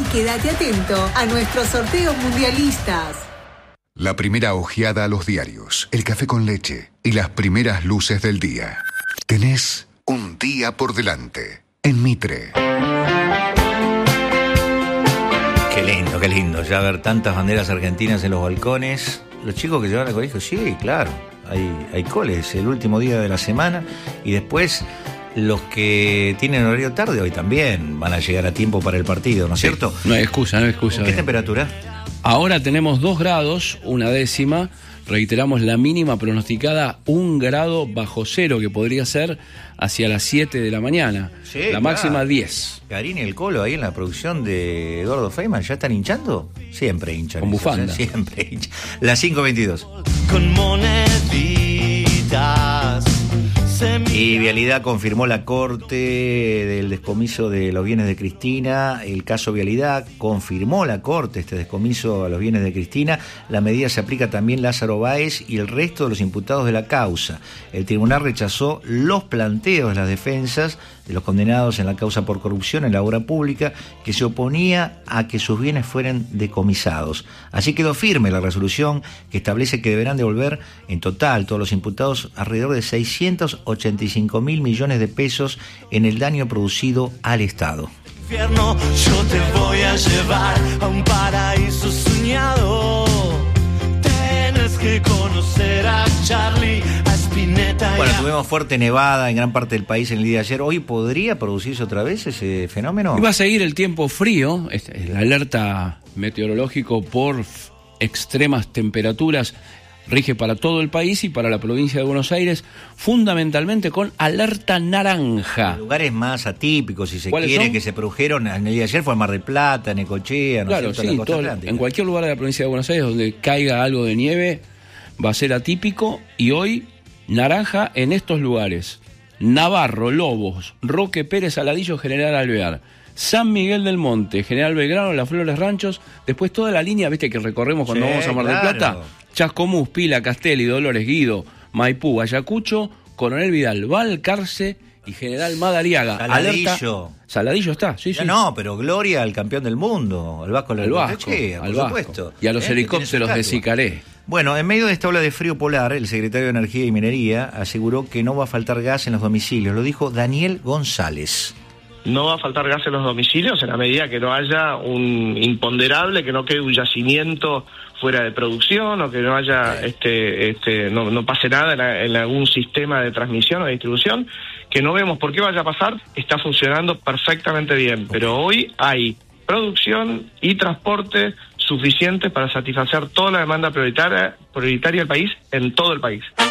quédate atento a nuestros sorteos mundialistas. La primera ojeada a los diarios, el café con leche y las primeras luces del día. Tenés un día por delante en Mitre. Qué lindo, ya ver tantas banderas argentinas en los balcones. Los chicos que llevan al colegio, sí, claro, hay coles el último día de la semana, y después los que tienen horario tarde hoy también van a llegar a tiempo para el partido, ¿no es cierto? No hay excusa. ¿Qué temperatura? Ahora tenemos 2 grados, 1/10. Reiteramos la mínima pronosticada, 1 grado bajo cero, que podría ser hacia las 7 de la mañana. Sí, la máxima 10. Garín y el Colo ahí en la producción de Eduardo Feynman, ¿ya están hinchando? Siempre hinchan. Con bufanda. Siempre hinchan. Las 5:22. Con moneditas. Y Vialidad confirmó la corte del descomiso de los bienes de Cristina. El caso Vialidad confirmó la corte este descomiso a los bienes de Cristina. La medida se aplica también a Lázaro Báez y el resto de los imputados de la causa. El tribunal rechazó los planteos de las defensas de los condenados en la causa por corrupción en la obra pública, que se oponía a que sus bienes fueran decomisados. Así quedó firme la resolución que establece que deberán devolver en total todos los imputados alrededor de 685.000 millones de pesos en el daño producido al Estado. Infierno, yo te voy a llevar a un paraíso soñado. Tienes que conocer a Charlie, a Spinetta. Bueno, tuvimos fuerte nevada en gran parte del país en el día de ayer. ¿Hoy podría producirse otra vez ese fenómeno? Y va a seguir el tiempo frío, el alerta meteorológico por extremas temperaturas rige para todo el país y para la provincia de Buenos Aires, fundamentalmente con alerta naranja. Los lugares más atípicos, si se quiere, son? Que se produjeron en el día de ayer fue en Mar del Plata, en Necochea, ¿no? Claro, sí, en cualquier lugar de la provincia de Buenos Aires donde caiga algo de nieve va a ser atípico, y hoy naranja en estos lugares: Navarro, Lobos, Roque Pérez, Saladillo, General Alvear, San Miguel del Monte, General Belgrano, Las Flores, Ranchos, después toda la línea, viste, que recorremos cuando vamos a Mar del Plata: Chascomús, Pila, Castelli, Dolores, Guido, Maipú, Ayacucho, Coronel Vidal, Balcarce y General Madariaga. Saladillo. Alerta. Saladillo está, sí. No, pero gloria al campeón del mundo, al Vasco Larrechea, por supuesto. Y a los helicópteros de Sicaré. Bueno, en medio de esta ola de frío polar, el secretario de Energía y Minería aseguró que no va a faltar gas en los domicilios. Lo dijo Daniel González. No va a faltar gas en los domicilios en la medida que no haya un imponderable, que no quede un yacimiento fuera de producción, o que no haya no pase nada en algún sistema de transmisión o de distribución, que no vemos por qué vaya a pasar. Está funcionando perfectamente bien, pero hoy hay producción y transporte suficiente para satisfacer toda la demanda prioritaria del país, en todo el país.